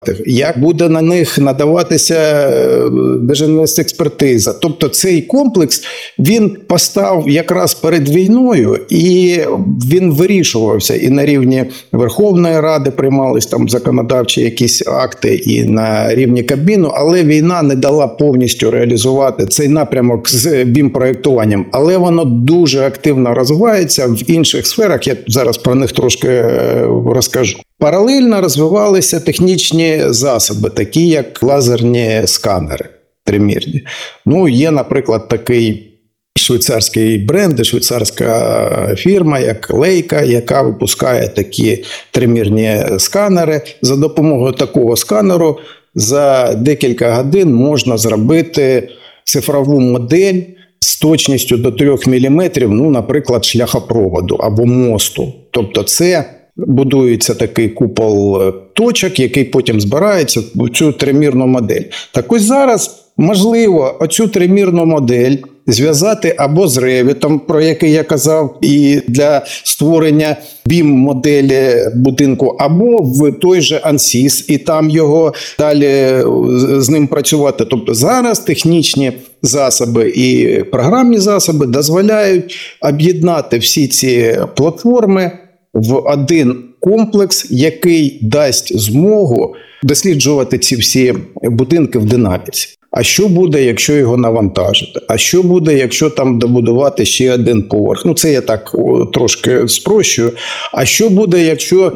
Як буде на них надаватися держекспертиза. Тобто цей комплекс, він постав якраз перед війною, і він вирішувався. І на рівні Верховної Ради приймались там законодавчі якісь акти, і на рівні Кабміну, але війна не дала повністю реалізувати цей напрямок з BIM-проєктуванням. Але воно дуже активно розвивається в інших сферах, я зараз про них трошки розкажу. Паралельно розвивалися технічні засоби, такі як лазерні сканери тримірні. Є, наприклад, такий швейцарський бренд, швейцарська фірма, як Leica, яка випускає такі тримірні сканери. За допомогою такого сканеру за декілька годин можна зробити цифрову модель з точністю до 3 мм, наприклад, шляхопроводу або мосту. Тобто це будується такий купол точок, який потім збирається в цю тримірну модель. Так ось зараз можливо оцю тримірну модель зв'язати або з Revit, про який я казав, і для створення BIM-моделі будинку, або в той же ANSYS, і там його далі з ним працювати. Тобто зараз технічні засоби і програмні засоби дозволяють об'єднати всі ці платформи в один комплекс, який дасть змогу досліджувати ці всі будинки в динаміці. А що буде, якщо його навантажити? А що буде, якщо там добудувати ще один поверх? Це я так трошки спрощую. А що буде, якщо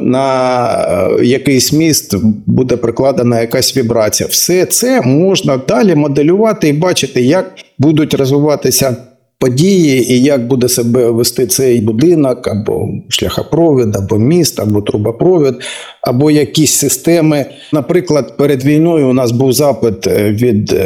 на якийсь міст буде прикладена якась вібрація? Все це можна далі моделювати і бачити, як будуть розвиватися події і як буде себе вести цей будинок, або шляхопровід, або міст, або трубопровід, або якісь системи. Наприклад, перед війною у нас був запит від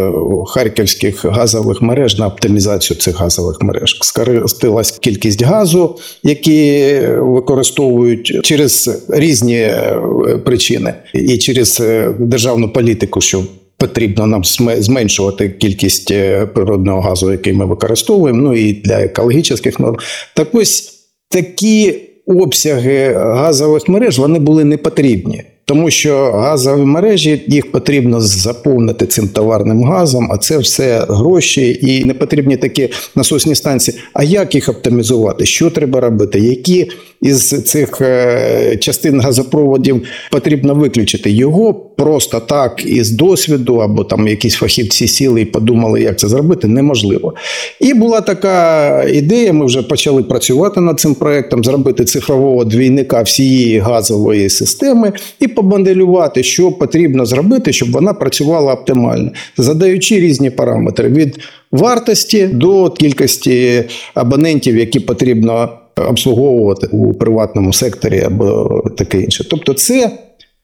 харківських газових мереж на оптимізацію цих газових мереж. Скоротилась кількість газу, які використовують через різні причини і через державну політику, що потрібно нам зменшувати кількість природного газу, який ми використовуємо, і для екологічних норм. Так ось такі обсяги газових мереж, вони були не потрібні. Тому що газові мережі, їх потрібно заповнити цим товарним газом, а це все гроші і не потрібні такі насосні станції. А як їх оптимізувати? Що треба робити? Які із цих частин газопроводів потрібно виключити? Його просто так із досвіду, або там якісь фахівці сіли і подумали, як це зробити, неможливо. І була така ідея, ми вже почали працювати над цим проєктом, зробити цифрового двійника всієї газової системи і помоделювати, що потрібно зробити, щоб вона працювала оптимально, задаючи різні параметри від вартості до кількості абонентів, які потрібно обслуговувати у приватному секторі або таке інше. Тобто це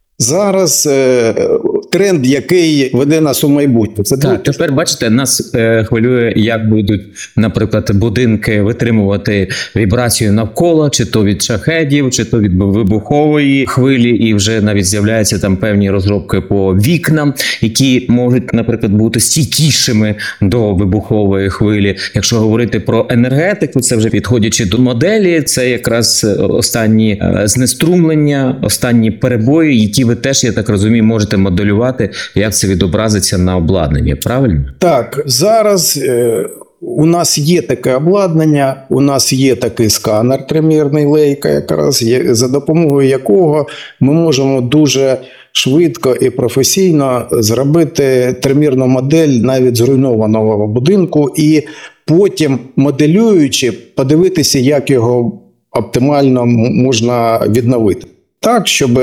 зараз тренд, який веде нас у майбутнє. Так, тепер, бачите, нас хвилює, як будуть, наприклад, будинки витримувати вібрацію навколо, чи то від шахедів, чи то від вибухової хвилі, і вже навіть з'являються там певні розробки по вікнам, які можуть, наприклад, бути стійкішими до вибухової хвилі. Якщо говорити про енергетику, це вже підходячи до моделі, це якраз останні знеструмлення, останні перебої, які ви теж, я так розумію, можете моделювати, як це відобразиться на обладнанні, правильно? Так, зараз у нас є таке обладнання, у нас є такий сканер тримірний Leica, якраз, за допомогою якого ми можемо дуже швидко і професійно зробити тримірну модель навіть зруйнованого будинку і потім, моделюючи, подивитися, як його оптимально можна відновити. Так, щоб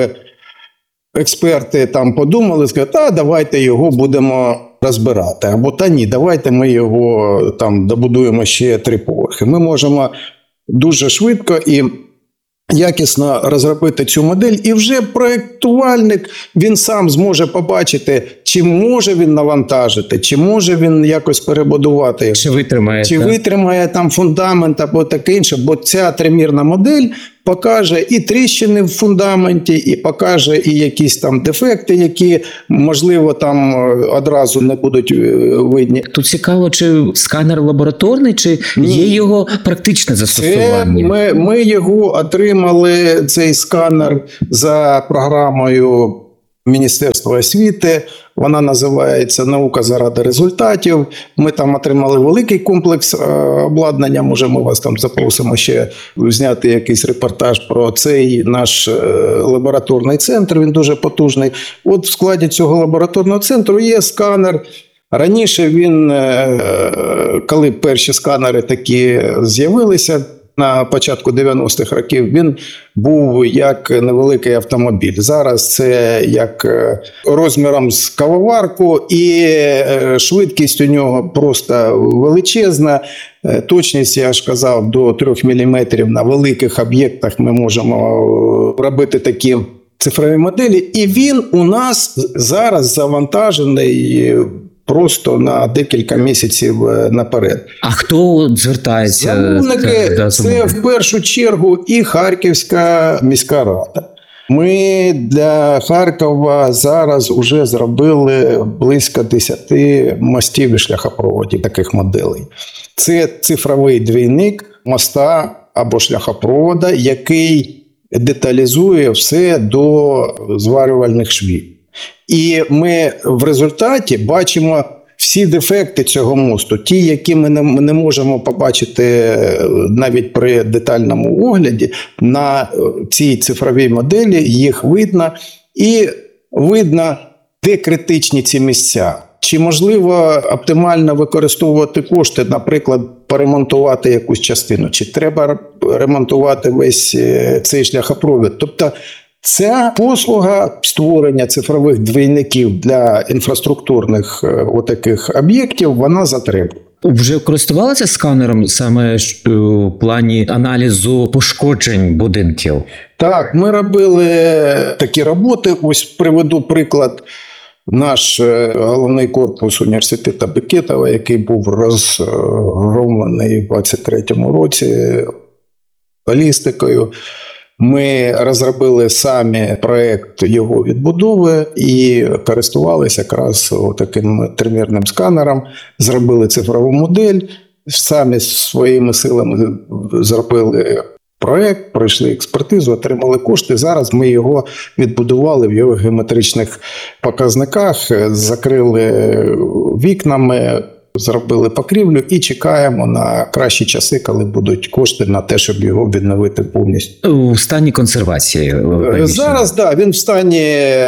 експерти там подумали, сказали, давайте його будемо розбирати. Або та ні, давайте ми його там добудуємо ще 3 поверхи. Ми можемо дуже швидко і якісно розробити цю модель, і вже проєктувальник, він сам зможе побачити, чи може він навантажити, чи може він якось перебудувати. Чи витримає там фундамент або таке інше, бо ця тримірна модель покаже і тріщини в фундаменті, і покаже і якісь там дефекти, які, можливо, там одразу не будуть видні. Тут цікаво, чи сканер лабораторний, чи є його практичне застосування? Ми його отримали, цей сканер, за програмою Міністерства освіти. Вона називається «Наука заради результатів». Ми там отримали великий комплекс обладнання. Може, ми вас там запросимо ще зняти якийсь репортаж про цей наш лабораторний центр. Він дуже потужний. От в складі цього лабораторного центру є сканер. Раніше він, коли перші сканери такі з'явилися, на початку 90-х років, він був як невеликий автомобіль. Зараз це як розміром з кавоварку, і швидкість у нього просто величезна. Точність, я ж казав, до 3 мм на великих об'єктах ми можемо робити такі цифрові моделі. І він у нас зараз завантажений просто на декілька місяців наперед. А хто звертається? Замовники – це в першу чергу і Харківська міська рада. Ми для Харкова зараз вже зробили близько 10 мостів і шляхопроводів таких моделей. Це цифровий двійник моста або шляхопровода, який деталізує все до зварювальних швів. І ми в результаті бачимо всі дефекти цього мосту, ті, які ми не можемо побачити навіть при детальному огляді, на цій цифровій моделі їх видно. І видно, де критичні ці місця. Чи можливо оптимально використовувати кошти, наприклад, поремонтувати якусь частину, чи треба ремонтувати весь цей шляхопровід. Тобто ця послуга створення цифрових двійників для інфраструктурних отаких об'єктів, вона затребує. Вже користувалися сканером саме в плані аналізу пошкоджень будинків? Так, ми робили такі роботи. Ось приведу приклад. Наш головний корпус університету Бекетова, який був розгромлений у 23-му році балістикою, ми розробили самі проєкт його відбудови і користувалися якраз таким тримірним сканером, зробили цифрову модель, самі своїми силами зробили проєкт, пройшли експертизу, отримали кошти. Зараз ми його відбудували в його геометричних показниках, закрили вікнами, зробили покрівлю і чекаємо на кращі часи, коли будуть кошти на те, щоб його відновити повністю. У стані консервації? Зараз, так, він в стані,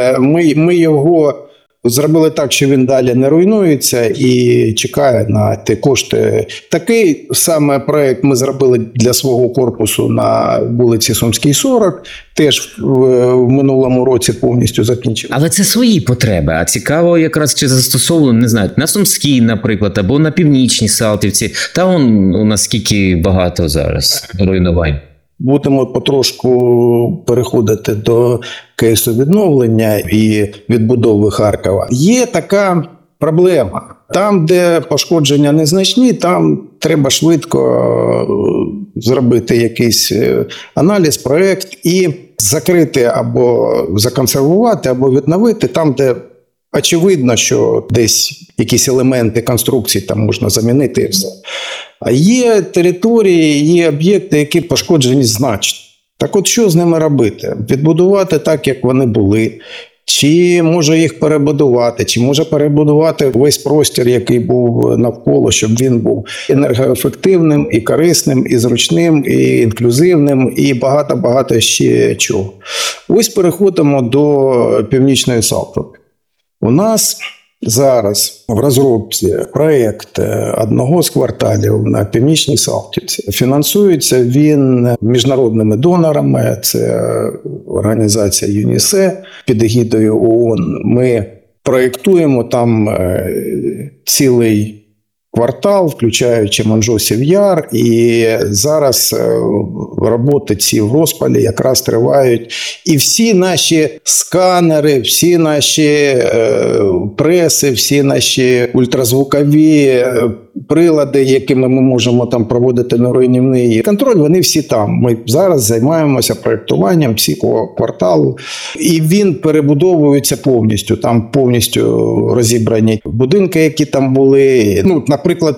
ми його зробили так, що він далі не руйнується і чекає на ті кошти. Такий саме проєкт ми зробили для свого корпусу на вулиці Сумській, 40. Теж в минулому році повністю закінчили. Але це свої потреби. А цікаво якраз, чи застосовано, не знаю, на Сумській, наприклад, або на Північній Салтівці. Та у нас скільки багато зараз руйнувань. Будемо потрошку переходити до кейсу відновлення і відбудови Харкова. Є така проблема. Там, де пошкодження незначні, там треба швидко зробити якийсь аналіз, проєкт і закрити або законсервувати, або відновити там, де очевидно, що десь якісь елементи конструкції там можна замінити і все. А є території, є об'єкти, які пошкоджені значно. Так от що з ними робити? Відбудувати так, як вони були? Чи може їх перебудувати? Чи може перебудувати весь простір, який був навколо, щоб він був енергоефективним, і корисним, і зручним, і інклюзивним, і багато-багато ще чого. Ось переходимо до Північної Салтівки. У нас зараз в розробці проєкт одного з кварталів на Північній Салтівці. Фінансується він міжнародними донорами, це організація ЮНІСЕ під егідою ООН. Ми проєктуємо там цілий квартал, включаючи Манжосів Яр, і зараз роботи ці в розпалі якраз тривають. І всі наші сканери, всі наші преси, всі наші ультразвукові прилади, якими ми можемо там проводити неруйнівний контроль, вони всі там. Ми зараз займаємося проєктуванням цього кварталу, і він перебудовується повністю. Там повністю розібрані будинки, які там були. Ну, наприклад,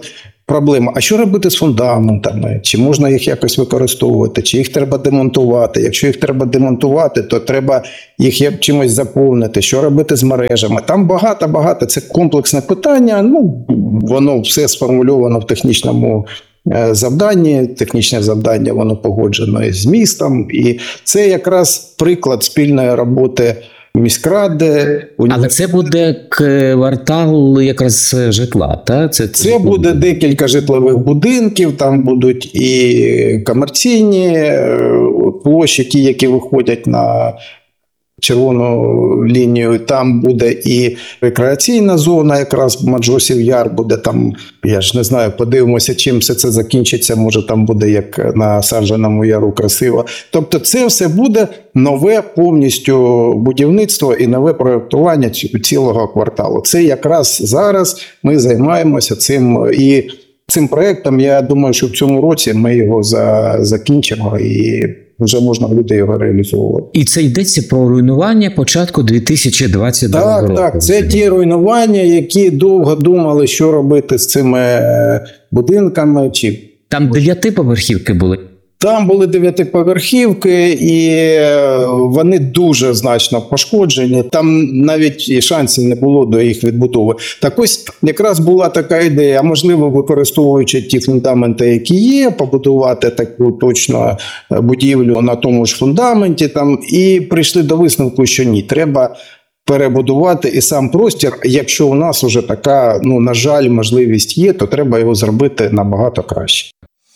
проблема. А що робити з фундаментами? Чи можна їх якось використовувати? Чи їх треба демонтувати? Якщо їх треба демонтувати, то треба їх чимось заповнити. Що робити з мережами? Там багато. Це комплексне питання. Ну, воно все сформульовано в технічному завданні. Технічне завдання, воно погоджено з містом. І це якраз приклад спільної роботи міськради. Але це буде квартал якраз житла, так? Це буде декілька житлових будинків, там будуть і комерційні площі, ті, які виходять на червону лінію, там буде і рекреаційна зона, якраз Маджосів Яр буде там, я ж не знаю, подивимося, чим все це закінчиться, може там буде як на Саджаному Яру красиво. Тобто це все буде нове повністю будівництво і нове проєктування цілого кварталу. Це якраз зараз ми займаємося цим, і цим проєктом, я думаю, що в цьому році ми його закінчимо і вже можна буде його реалізовувати. І це йдеться про руйнування початку 2022 року. Так. Це ті руйнування, які довго думали, що робити з цими будинками. Там 9-поверхівки були. Там були 9-поверхівки, і вони дуже значно пошкоджені. Там навіть і шансів не було до їх відбудови. Так ось якраз була така ідея, можливо, використовуючи ті фундаменти, які є, побудувати таку точно будівлю на тому ж фундаменті. Там, і прийшли до висновку, що ні, треба перебудувати і сам простір. Якщо у нас вже така, ну, на жаль, можливість є, то треба його зробити набагато краще.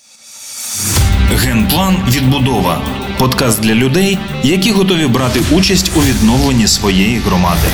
Генплан «Відбудова» – подкаст для людей, які готові брати участь у відновленні своєї громади.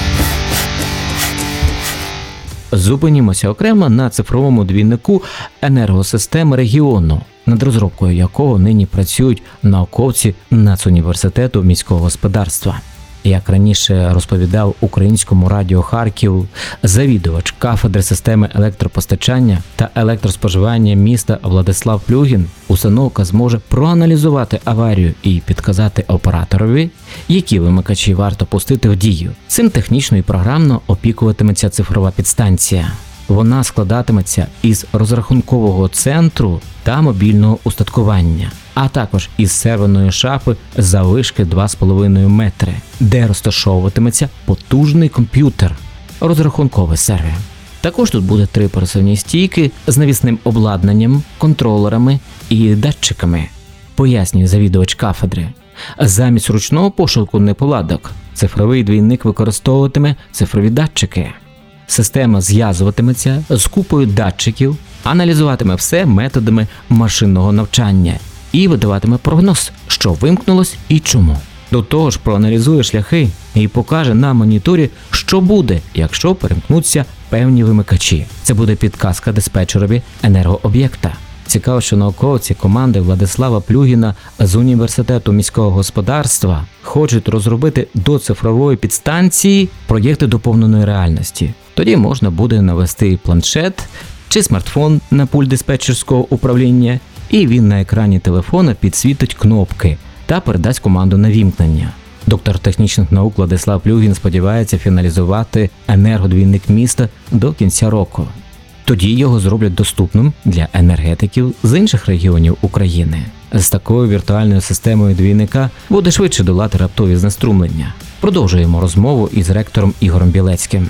Зупинімося окремо на цифровому двійнику енергосистеми регіону, над розробкою якого нині працюють науковці Нацуніверситету міського господарства. Як раніше розповідав Українському радіо Харків завідувач кафедри системи електропостачання та електроспоживання міста Владислав Плюгін, установка зможе проаналізувати аварію і підказати операторові, які вимикачі варто пустити в дію. Цим технічно і програмно опікуватиметься цифрова підстанція. Вона складатиметься із розрахункового центру та мобільного устаткування, а також із серверної шафи заввишки 2,5 метри, де розташовуватиметься потужний комп'ютер, розрахунковий сервер. Також тут буде 3 пересувні стійки з навісним обладнанням, контролерами і датчиками, пояснює завідувач кафедри. Замість ручного пошуку неполадок цифровий двійник використовуватиме цифрові датчики. Система зв'язуватиметься з купою датчиків, аналізуватиме все методами машинного навчання і видаватиме прогноз, що вимкнулось і чому. До того ж проаналізує шляхи і покаже на моніторі, що буде, якщо перемкнуться певні вимикачі. Це буде підказка диспетчерові енергооб'єкта. Цікаво, що науковці команди Владислава Плюгіна з Університету міського господарства хочуть розробити до цифрової підстанції проєкти доповненої реальності. Тоді можна буде навести планшет чи смартфон на пульт диспетчерського управління, і він на екрані телефона підсвітить кнопки та передасть команду на вімкнення. Доктор технічних наук Владислав Плюгін сподівається фіналізувати енергодвійник міста до кінця року. Тоді його зроблять доступним для енергетиків з інших регіонів України. З такою віртуальною системою двійника буде швидше долати раптові знеструмлення. Продовжуємо розмову із ректором Ігорем Білецьким.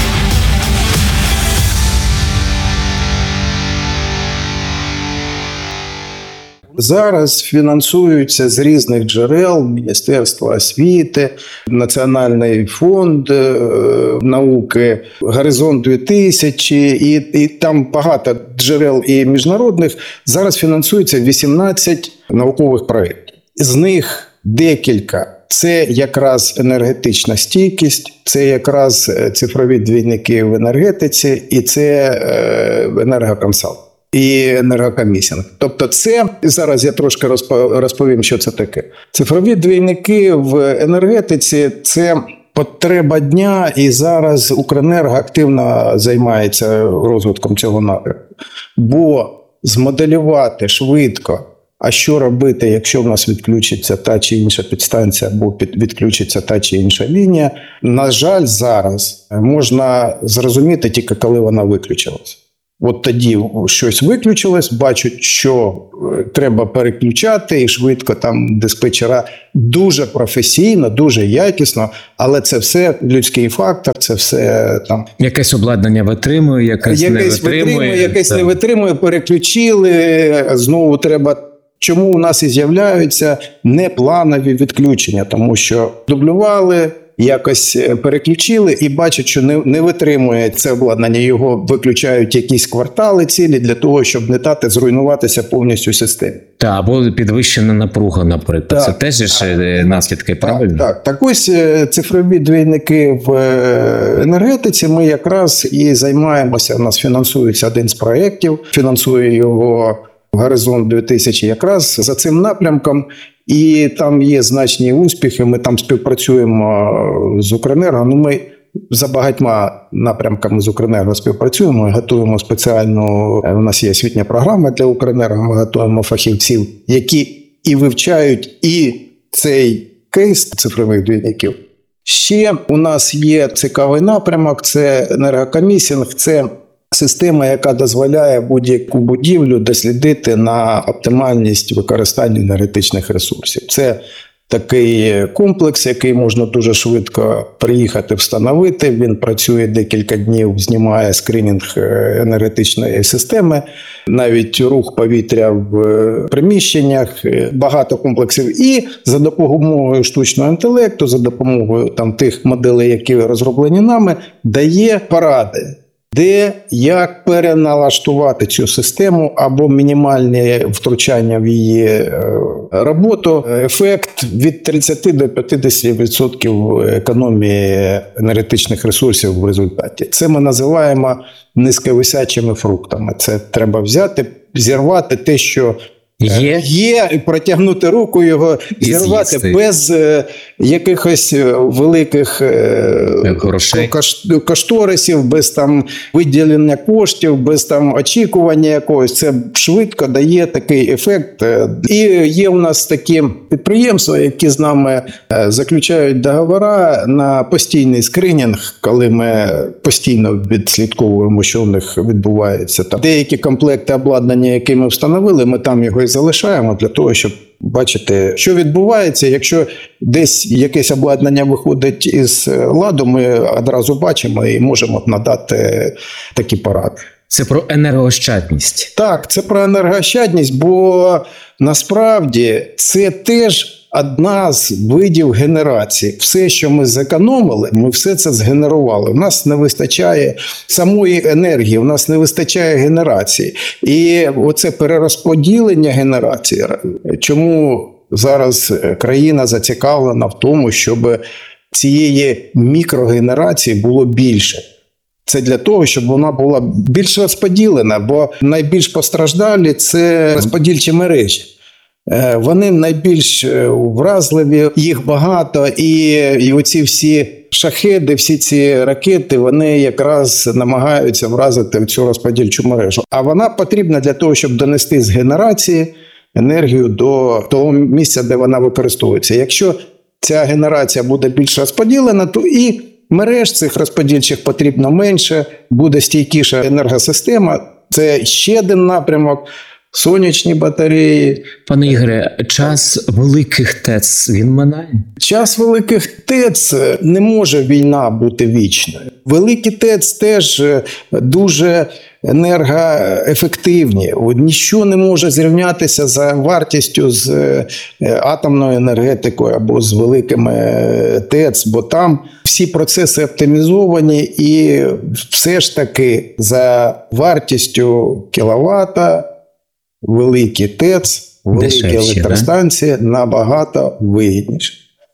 Зараз фінансуються з різних джерел: Міністерство освіти, Національний фонд науки, Горизонт 2000 і там багато джерел і міжнародних. Зараз фінансується 18 наукових проєктів. З них декілька – це якраз енергетична стійкість, це якраз цифрові двійники в енергетиці і це енергоконсалт. І енергокомісінг. Тобто це, зараз я трошки розповім, що це таке. Цифрові двійники в енергетиці – це потреба дня, і зараз Укренерго активно займається розвитком цього напрямку. Бо змоделювати швидко, а що робити, якщо в нас відключиться та чи інша підстанція або відключиться та чи інша лінія, на жаль, зараз можна зрозуміти тільки коли вона виключилась. от тоді щось виключилось, бачать, що треба переключати, і швидко там диспетчера дуже професійно, дуже якісно, але це все людський фактор, це все там... Якесь обладнання витримує, якесь не витримує. Якесь не витримує, переключили, знову треба... Чому у нас і з'являються непланові відключення? Тому що дублювали, якось переключили і бачать, що не витримує це обладнання. Його виключають якісь квартали цілі для того, щоб не дати зруйнуватися повністю системі. Або підвищена напруга, наприклад. Це теж ж наслідки, правильно? Так ось цифрові двійники в енергетиці ми якраз і займаємося. У нас фінансується один з проєктів, фінансує його Горизонт 2000 якраз за цим напрямком, і там є значні успіхи, ми там співпрацюємо з Укренерго, ми за багатьма напрямками з Укренерго співпрацюємо, готуємо спеціальну, у нас є освітня програма для Укренерго, ми готуємо фахівців, які і вивчають і цей кейс цифрових двійників. Ще у нас є цікавий напрямок, це енергокомісінг, це система, яка дозволяє будь-яку будівлю дослідити на оптимальність використання енергетичних ресурсів. Це такий комплекс, який можна дуже швидко приїхати, встановити. Він працює декілька днів, знімає скринінг енергетичної системи, навіть рух повітря в приміщеннях, багато комплексів. І за допомогою штучного інтелекту, за допомогою там тих моделей, які розроблені нами, дає поради. Де, як переналаштувати цю систему або мінімальне втручання в її роботу. Ефект від 30 до 50% економії енергетичних ресурсів в результаті. Це ми називаємо низьковисячими фруктами. Це треба взяти, зірвати те, що є, і протягнути руку його, зірвати без якихось великих кошторисів, без там виділення коштів, без там очікування якогось. Це швидко дає такий ефект. І є у нас такі підприємства, які з нами заключають договори на постійний скринінг, коли ми постійно відслідковуємо, що в них відбувається. Там деякі комплекти обладнання, які ми встановили, ми там його і залишаємо для того, щоб бачити, що відбувається. Якщо десь якесь обладнання виходить із ладу, ми одразу бачимо і можемо надати такі поради. Це про енергоощадність. Так, це про енергоощадність, бо насправді це теж одна з видів генерації. Все, що ми зекономили, ми все це згенерували. У нас не вистачає самої енергії, у нас не вистачає генерації. І оце перерозподілення генерації, чому зараз країна зацікавлена в тому, щоб цієї мікрогенерації було більше. Це для того, щоб вона була більш розподілена, бо найбільш постраждалі – це розподільчі мережі. Вони найбільш вразливі, їх багато, і оці всі шахеди, всі ці ракети, вони якраз намагаються вразити цю розподільчу мережу. А вона потрібна для того, щоб донести з генерації енергію до того місця, де вона використовується. Якщо ця генерація буде більш розподілена, то і мереж цих розподільчих потрібно менше, буде стійкіша енергосистема. Це ще один напрямок. Сонячні батареї. Пане Ігоре, час великих ТЕЦ, він минає? Час великих ТЕЦ не може війна бути вічною. Великі ТЕЦ теж дуже енергоефективні. Ніщо не може зрівнятися за вартістю з атомною енергетикою або з великими ТЕЦ, бо там всі процеси оптимізовані і все ж таки за вартістю кіловата великі ТЕЦ, великі електростанції набагато вигідніше.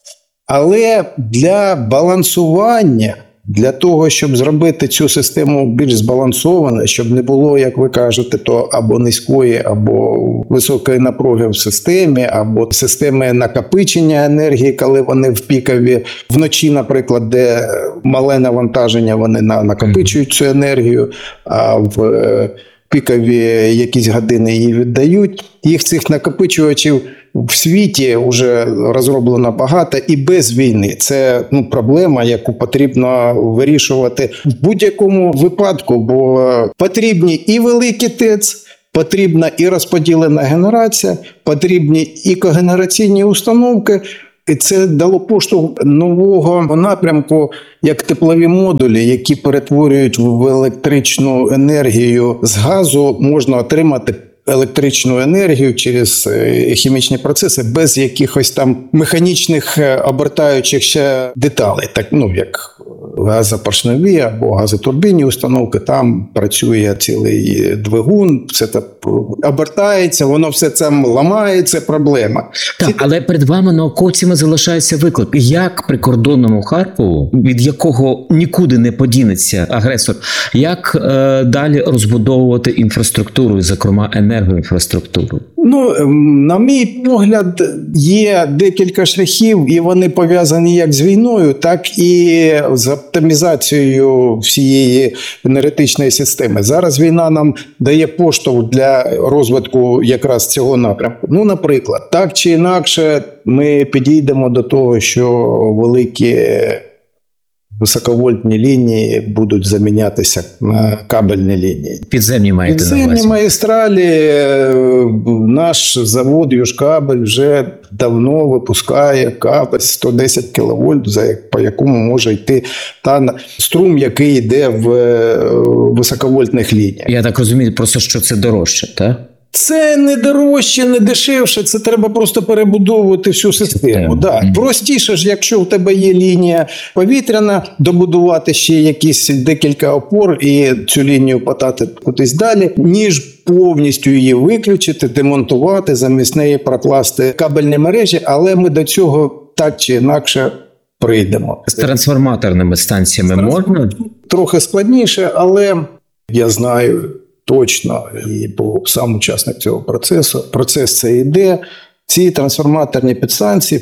Але для балансування, для того, щоб зробити цю систему більш збалансованою, щоб не було, як ви кажете, то або низької, або високої напруги в системі, або системи накопичення енергії, коли вони в пікові, вночі, наприклад, де мале навантаження, вони накопичують цю енергію, а в пікові якісь години її віддають. Їх цих накопичувачів в світі вже розроблено багато і без війни. Це проблема, яку потрібно вирішувати в будь-якому випадку, бо потрібні і великі ТЕЦ, потрібна і розподілена генерація, потрібні і когенераційні установки. І це дало поштовх нового напрямку, як теплові модулі, які перетворюють в електричну енергію. З газу можна отримати електричну енергію через хімічні процеси без якихось там механічних обертаючих ще деталей. Так, як газопоршневі або газотурбінні установки, там працює цілий двигун, все це обертається, воно все це ламає, це проблема. Так, але перед вами, науковцями, залишається виклик. Як прикордонному Харкову, від якого нікуди не подінеться агресор, як далі розбудовувати інфраструктуру, і, зокрема, енергоінфраструктуру? На мій погляд, є декілька шляхів, і вони пов'язані як з війною, так і з оптимізацією всієї енергетичної системи. Зараз війна нам дає поштовх для розвитку якраз цього напрямку. Наприклад, так чи інакше ми підійдемо до того, що великі високовольтні лінії будуть замінятися на кабельні лінії. Підземні маєте на увазі? Підземні магістралі, наш завод «Южкабель» вже давно випускає кабель 110 кВт, по якому може йти струм, який йде в високовольтних лініях. Я так розумію, просто що це дорожче, так? Це не дорожче, не дешевше, це треба просто перебудовувати всю систему. Да. Простіше ж, якщо у тебе є лінія повітряна, добудувати ще якісь декілька опор і цю лінію подати кудись далі, ніж повністю її виключити, демонтувати, замість неї прокласти кабельні мережі, але ми до цього так чи інакше прийдемо. З трансформаторними станціями можна? Трохи складніше, але я знаю точно, і був сам учасник цього процесу. Процес це йде. Ці трансформаторні підстанції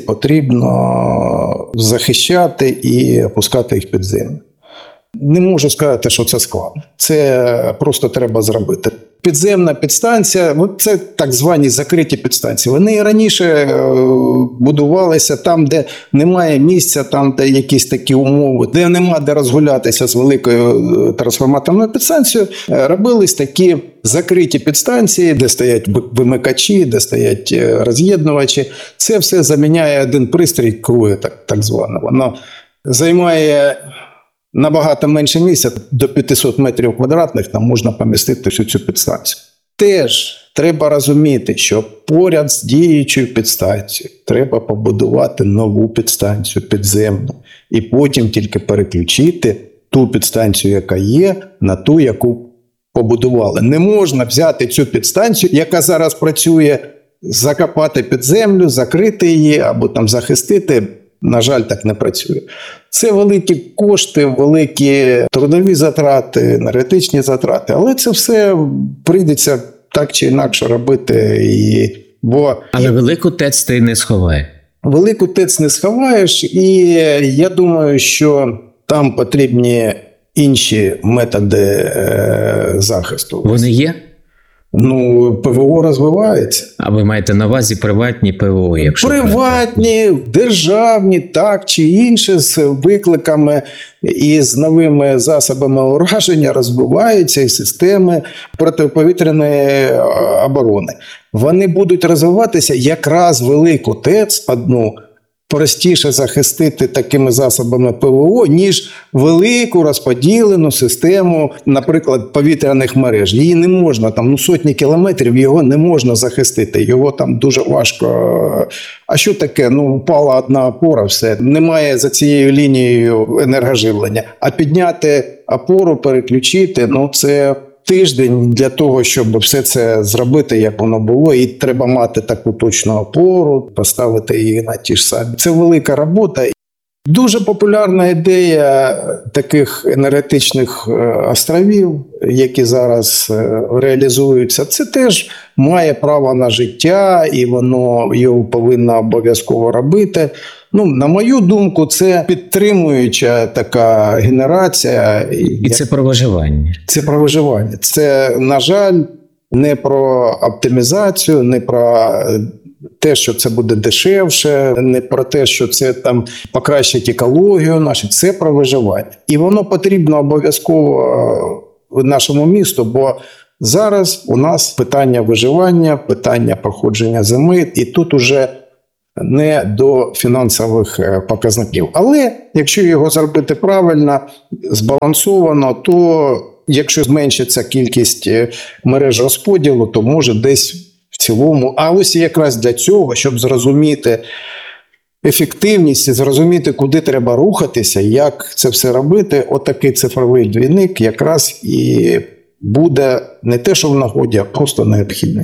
потрібно захищати і опускати їх під землю. Не можу сказати, що це складно. Це просто треба зробити. Підземна підстанція, це так звані закриті підстанції. Вони і раніше будувалися там, де немає місця, там, де якісь такі умови, де нема де розгулятися з великою трансформаторною підстанцією. Робились такі закриті підстанції, де стоять вимикачі, де стоять роз'єднувачі. Це все заміняє один пристрій, крує так звано. Воно займає набагато менше місця, до 500 метрів квадратних там можна помістити всю цю підстанцію. Теж треба розуміти, що поряд з діючою підстанцією треба побудувати нову підстанцію підземну і потім тільки переключити ту підстанцію, яка є, на ту, яку побудували. Не можна взяти цю підстанцію, яка зараз працює, закопати під землю, закрити її або там захистити. На жаль, так не працює. Це великі кошти, великі трудові затрати, енергетичні затрати, але це все прийдеться так чи інакше робити. Але велику ТЕЦ ти не сховає. Велику ТЕЦ не сховаєш, і я думаю, що там потрібні інші методи захисту. Вони є? ПВО розвивається. А ви маєте на увазі приватні ПВО? Приватні, державні, так чи інше, з викликами і з новими засобами ураження розвиваються і системи протиповітряної оборони. Вони будуть розвиватися якраз велику ТЕЦ одну простіше захистити такими засобами ПВО, ніж велику розподілену систему, наприклад, повітряних мереж. Її не можна, сотні кілометрів його не можна захистити, його там дуже важко. А що таке? Впала одна опора, все, немає за цією лінією енергоживлення. А підняти опору, переключити, це тиждень для того, щоб все це зробити, як воно було, і треба мати таку точну опору, поставити її на ті ж самі. Це велика робота. Дуже популярна ідея таких енергетичних островів, які зараз реалізуються. Це теж має право на життя, і воно його повинно обов'язково робити. на мою думку, це підтримуюча така генерація. І це про виживання. Це про виживання. Це, на жаль, не про оптимізацію, не про те, що це буде дешевше, не про те, що це там покращить екологію нашу. Це про виживання. І воно потрібно обов'язково нашому місту, бо зараз у нас питання виживання, питання проходження зими, і тут уже не до фінансових показників. Але якщо його зробити правильно, збалансовано, то якщо зменшиться кількість мереж розподілу, то може десь в цілому. А ось якраз для цього, щоб зрозуміти ефективність і зрозуміти, куди треба рухатися, як це все робити, отакий цифровий двійник якраз і буде не те, що в нагоді, а просто необхідний.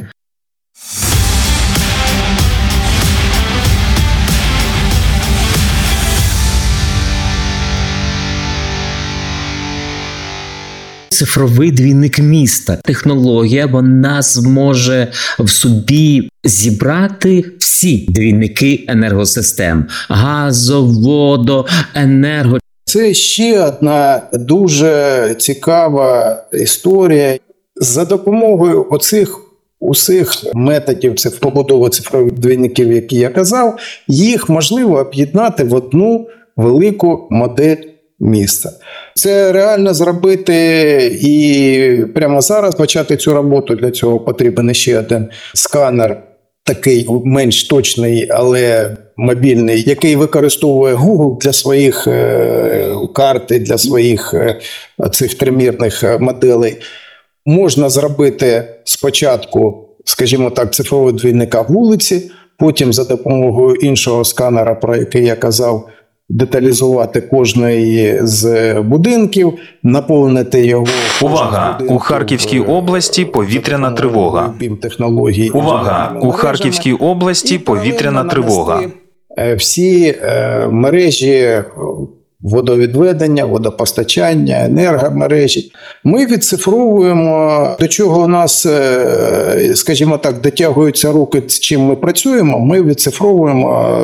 Цифровий двійник міста. Технологія, вона зможе в собі зібрати всі двійники енергосистем. Газо, водо, енерго. Це ще одна дуже цікава історія. За допомогою оцих усіх методів побудови цифрових двійників, які я казав, їх можливо об'єднати в одну велику модель міста. Це реально зробити і прямо зараз почати цю роботу. Для цього потрібен ще один сканер, такий менш точний, але мобільний, який використовує Google для своїх карт, для своїх цих тримірних моделей. Можна зробити спочатку, скажімо так, цифрового двійника вулиці, потім за допомогою іншого сканера, про який я казав, деталізувати кожний з будинків, наповнити його. Увага! У Харківській області повітряна тривога. Увага! У Харківській області повітряна тривога. Всі мережі водовідведення, водопостачання, енергомережі. Ми відцифровуємо, до чого у нас, скажімо так, дотягуються руки, з чим ми працюємо, ми відцифровуємо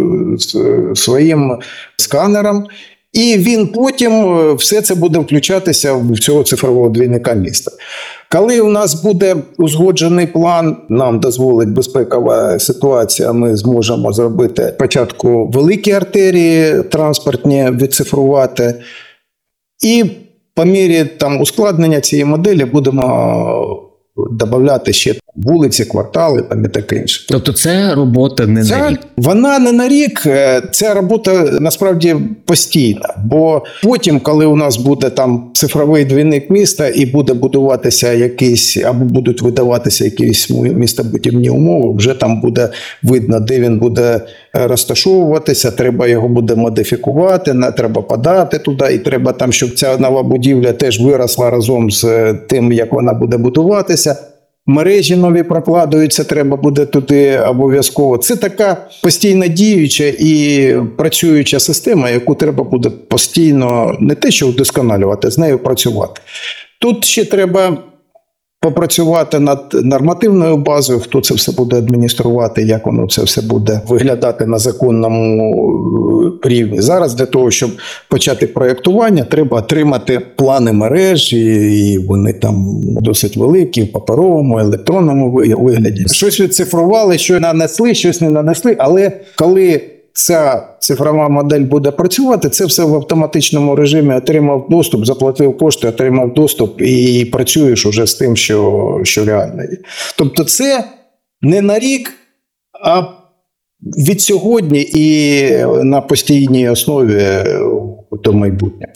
своїм сканером, і він потім, все це буде включатися в цього цифрового двійника міста. Коли у нас буде узгоджений план, нам дозволить безпекова ситуація, ми зможемо зробити спочатку великі артерії транспортні, відцифрувати, і по мірі ускладнення цієї моделі будемо додавати ще вулиці, квартали і таке інше. Тобто це робота не на рік? Вона не на рік, ця робота насправді постійна. Бо потім, коли у нас буде там цифровий двійник міста і буде будуватися якийсь, або будуть видаватися якісь містобудівні умови, вже там буде видно, де він буде розташовуватися, треба його буде модифікувати, треба подати туди, і треба там, щоб ця нова будівля теж виросла разом з тим, як вона буде будуватися. Мережі нові прокладуються, треба буде туди обов'язково. Це така постійно діюча і працююча система, яку треба буде постійно не те, що вдосконалювати, з нею працювати. Тут ще треба попрацювати над нормативною базою, хто це все буде адмініструвати, як воно це все буде виглядати на законному рівні. Зараз для того, щоб почати проєктування, треба отримати плани мереж, і вони там досить великі, в паперовому, електронному вигляді. Щось відцифрували, що нанесли, щось не нанесли, але коли ця цифрова модель буде працювати, це все в автоматичному режимі, отримав доступ, заплатив кошти, отримав доступ і працюєш уже з тим, що реально є. Тобто це не на рік, а від сьогодні і на постійній основі до майбутнього.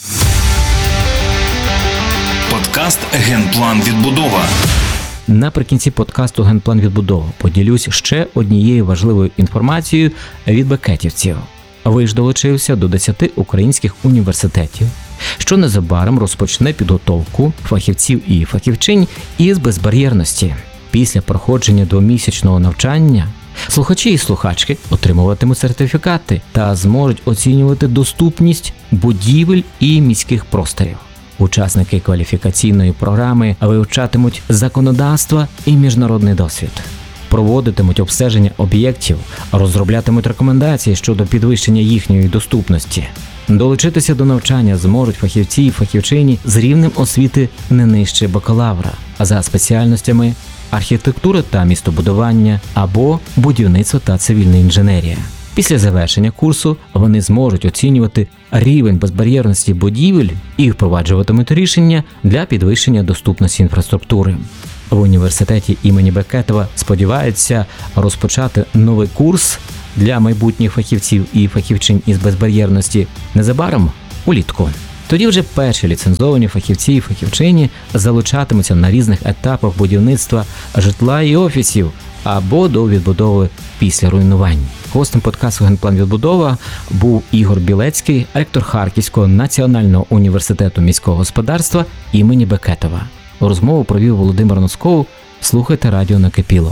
Подкаст «Генплан відбудова». Наприкінці подкасту «Генплан відбудова» поділюсь ще однією важливою інформацією від бекетівців. Ви ж долучився до 10 українських університетів, що незабаром розпочне підготовку фахівців і фахівчинь із безбар'єрності. Після проходження двомісячного навчання слухачі і слухачки отримуватимуть сертифікати та зможуть оцінювати доступність будівель і міських просторів. Учасники кваліфікаційної програми вивчатимуть законодавство і міжнародний досвід. проводитимуть обстеження об'єктів, розроблятимуть рекомендації щодо підвищення їхньої доступності. Долучитися до навчання зможуть фахівці і фахівчині з рівнем освіти не нижче бакалавра, а за спеціальностями архітектура та містобудування або будівництво та цивільна інженерія. Після завершення курсу вони зможуть оцінювати рівень безбар'єрності будівель і впроваджуватимуть рішення для підвищення доступності інфраструктури. В університеті імені Бекетова сподіваються розпочати новий курс для майбутніх фахівців і фахівчинь із безбар'єрності незабаром улітку. Тоді вже перші ліцензовані фахівці і фахівчині залучатимуться на різних етапах будівництва житла і офісів або до відбудови після руйнувань. Гостем подкасту «Генплан відбудова» був Ігор Білецький, ректор Харківського національного університету міського господарства імені Бекетова. Розмову провів Володимир Носков. Слухайте радіо «Накипіло».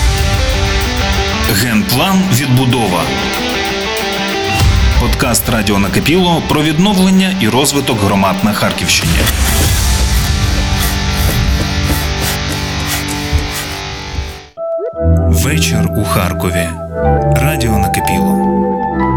Генплан відбудова. Подкаст «Радіо Накипіло» про відновлення і розвиток громад на Харківщині. Вечір у Харкові. Радіо Накипіло.